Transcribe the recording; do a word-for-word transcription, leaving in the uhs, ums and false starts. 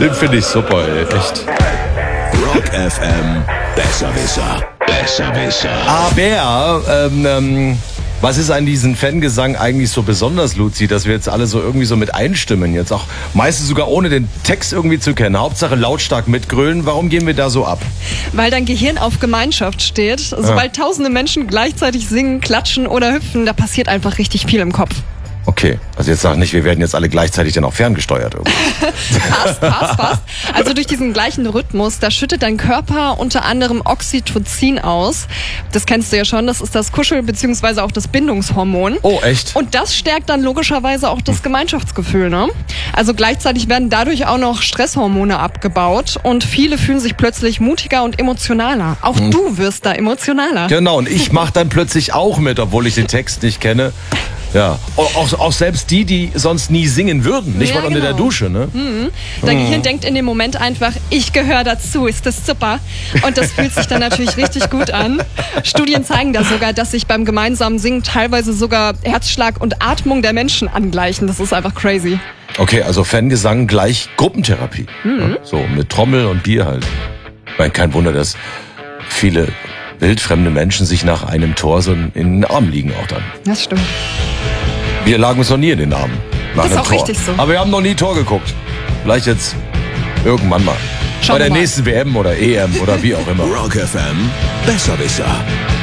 Den finde ich super, ey. Echt. Rock F M, Besserwisser, Besserwisser. Aber, ähm, ähm, was ist an diesem Fangesang eigentlich so besonders, Luzi, dass wir jetzt alle so irgendwie so mit einstimmen jetzt auch, meistens sogar ohne den Text irgendwie zu kennen. Hauptsache lautstark mitgrölen. Warum gehen wir da so ab? Weil dein Gehirn auf Gemeinschaft steht. Sobald tausende Menschen gleichzeitig singen, klatschen oder hüpfen, da passiert einfach richtig viel im Kopf. Okay, also jetzt sag nicht, wir werden jetzt alle gleichzeitig dann auch ferngesteuert irgendwie. Passt, passt, passt. Also durch diesen gleichen Rhythmus, da schüttet dein Körper unter anderem Oxytocin aus. Das kennst du ja schon, das ist das Kuschel- bzw. auch das Bindungshormon. Oh, echt? Und das stärkt dann logischerweise auch das Gemeinschaftsgefühl, ne? Also gleichzeitig werden dadurch auch noch Stresshormone abgebaut und viele fühlen sich plötzlich mutiger und emotionaler. Auch hm. du wirst da emotionaler. Genau, und ich mach dann plötzlich auch mit, obwohl ich den Text nicht kenne. Ja, auch, auch selbst die, die sonst nie singen würden, nicht ja, mal unter genau. der Dusche, ne? Mhm. Dein Gehirn denkt in dem Moment einfach, ich gehöre dazu, ist das super. Und das fühlt sich dann natürlich richtig gut an. Studien zeigen da sogar, dass sich beim gemeinsamen Singen teilweise sogar Herzschlag und Atmung der Menschen angleichen. Das ist einfach crazy. Okay, also Fangesang gleich Gruppentherapie. Mhm. Ja, so mit Trommel und Bier halt. Ich meine, kein Wunder, dass viele wildfremde Menschen sich nach einem Tor so in den Armen liegen auch dann. Das stimmt. Wir lagen uns noch nie in den Armen. Nach Das ist einem auch Tor. richtig so. Aber wir haben noch nie Tor geguckt. Vielleicht jetzt irgendwann mal. Schauen Bei der wir mal. nächsten W M oder E M oder wie auch immer. Rock F M, Besserwisser.